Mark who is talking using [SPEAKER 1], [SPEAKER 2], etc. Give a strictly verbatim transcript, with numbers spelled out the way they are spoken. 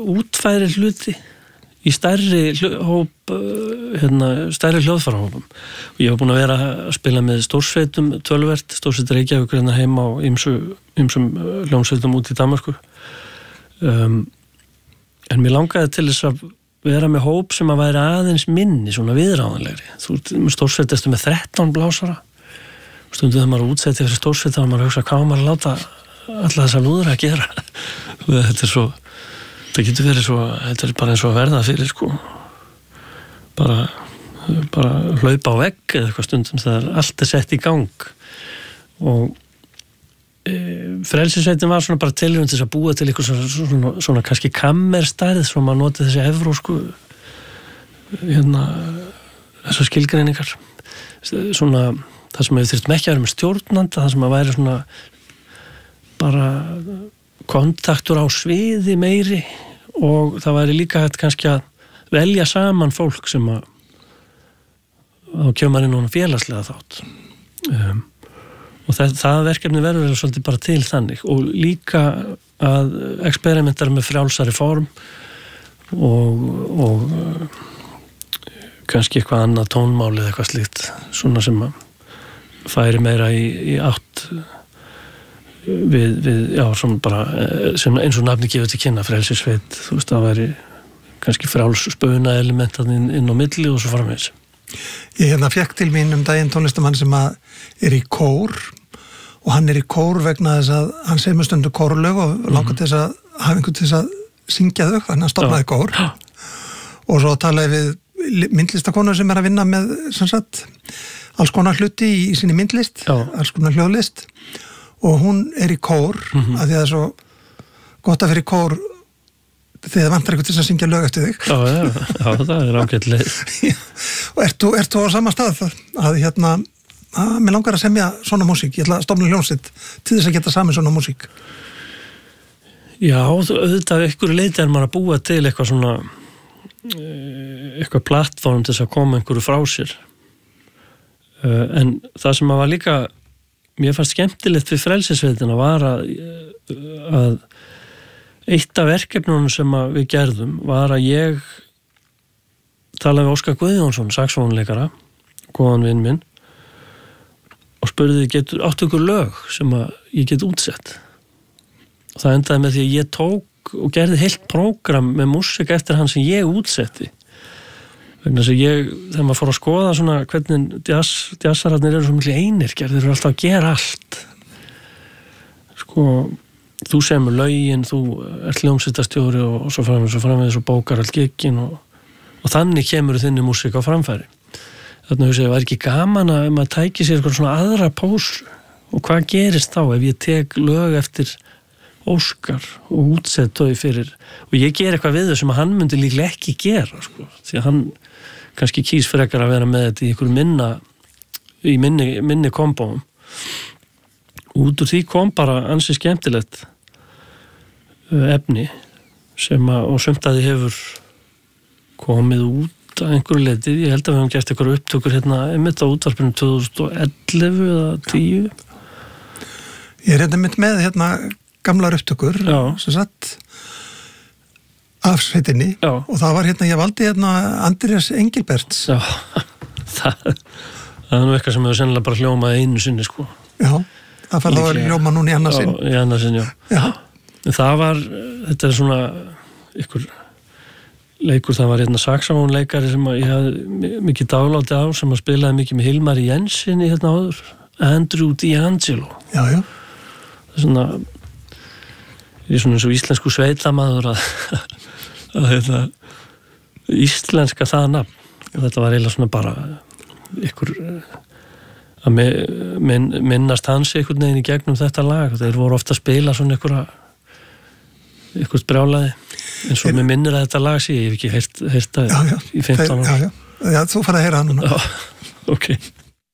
[SPEAKER 1] útfæri hluti í stærri hóp, hérna, stærri hljóðfarahópum. Og ég var búin að vera að spila með stórsveitum töluvert, stórsveitur Reykjavík hérna heima á ýmsu, ýmsum hljómsveitum út í Danmörku. Um, en mér langaði til þess að vera með hóp sem að væri aðeins minni, svona viðráðanlegri. Þú ert stórsveitastu með þrettán blásara. Stundum þegar maður útsetti fyrir stórsveit þá maður hugsa hvað maður að láta alla þessa lúðra að gera. Þetta er svo það getur verið svo, þetta er bara eins og að verða fyrir sko bara, bara hlaupa á vegg eða eitthvað stundum þegar allt er sett í gang og e, frelsisveitin var svona bara tilraun til þess að búa til eitthvað svona, svona, svona kannski kammerstærð svo maður noti þessi evrósku hérna þessar skilgreiningar svona það sem við þurftum ekki að vera með stjórnanda það sem að væri svona bara kontaktur á sviði meiri og það væri líka hægt kannski að velja saman fólk sem að þá kemur inn á félagslega þátt um, og það, það verkefni verður svolítið bara til þannig og líka að experimentar með frjálsari form og, og kannski eitthvað annað tónmáli eða eitthvað slíkt svona sem að færi meira í, í átt við, við, já, svona bara sem eins og nafni gefur til kynna frelsisveit, þú veist, það væri kannski fráls spöuna elementan inn, inn á milli og svo framvegis.
[SPEAKER 2] Ég hérna fekk til mín um daginn tónlistamann sem að er í kór og hann er í kór vegna þess að hann segir með stundu kórlög og langar til þess að hafa einhvern til þess að syngja þau, þannig að hann stofnaði kór já. Og svo talaði við myndlistakonu sem er að vinna með sem sagt, alls konar hluti í, í sinni myndlist, já. Alls konar hljóðlist og hún er í kór mm-hmm. að því að það er svo gott að fyrir kór þegar það vantar eitthvað til að syngja lög eftir þig.
[SPEAKER 1] Já, já, já það er ágætt leið.
[SPEAKER 2] Og ert þú, ert þú á sama stað að hérna, að mér langar að semja svona músík, ég ætla að stofna hljómsveit til þess að geta saman svona músík.
[SPEAKER 1] Já, auðvitað ykkur leiti er maður að búa til eitthvað svona eitthvað plattform til þess að koma einhverju frá sér. En það sem að var líka mér fannst skemmtilegt við frelsisveitina var að, að eitt af verkefnunum sem við gerðum var að ég talaði við Óskar Guðjónsson, saxófónleikara, góðan vinn minn og spurði getur áttu ykkur lög sem að ég get útsett. Og það endaði með því að ég tók og gerði heilt prógram með músík eftir hann sem ég útsetti. Vegna þess að ég, þegar maður fór að skoða svona hvernig jazz, jazzararnir eru svo miklu einirkjar, þeir eru alltaf að gera allt. Sko, þú semur lögin, þú ert hljómsveitastjóri og, og svo framvegis og framvegis og bókar allt giggin og, og þannig kemur þinni músík á framfæri. Þannig að það var ekki gaman að maður tæki sér eitthvað svona aðra pósu og hvað gerist þá ef ég tek lög eftir Óskar og útsett þau fyrir og ég ger eitthvað við þau sem hann myndi líklega ekki gera sko, því að hann kannski kýs frekar að vera með þetta í einhverju minna í minni, minni kombóum út úr því kom bara ansi skemmtilegt efni sem að, og sumt að þið hefur komið út að einhverju leiti, ég held að við hefum gert einhverju upptökur hérna, einmitt á útvarpinu tvö þúsund og ellefu eða tíu.
[SPEAKER 2] Ég er hérna mitt með hérna gamlar upptökur sem sagt af sveitinni já. Og það var hérna, ég valdi hérna Andrés Engilberts
[SPEAKER 1] Já, það, það er nú eitthvað sem hefur sennilega bara hljómað einu sinni sko
[SPEAKER 2] Já, það fær þá að hljóma núna í annað sinn
[SPEAKER 1] Já, í annað sinn, já,
[SPEAKER 2] já.
[SPEAKER 1] Það var, þetta er svona ykkur leikur, það var hérna saxófónleikari sem ég hafði mikið dáláti á sem að spilaði mikið með Hilmari Jensen í hérna áður Andrew D'Angelo
[SPEAKER 2] Já, já
[SPEAKER 1] Það er svona ég er svona eins og íslensku sveitamaður að, að þetta íslenska það nafn og þetta var eiginlega svona bara ykkur að min, minnast hans einhvern veginn í gegnum þetta lag þeir voru ofta að spila svona ykkur ykkur brjálaði eins og mér minnir að þetta lag sé ég hef ekki heyrt, heyrt það
[SPEAKER 2] já, já.
[SPEAKER 1] í fimmtán ára
[SPEAKER 2] já, já. já, þú farið að heyra hann núna
[SPEAKER 1] Já, ok